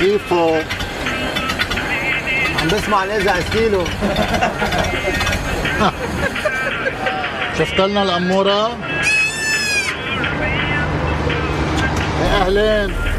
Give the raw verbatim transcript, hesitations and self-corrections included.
نظيفه. عم بسمع الإذاعة كيلو. شفت لنا الأمورة؟ يا أهلين.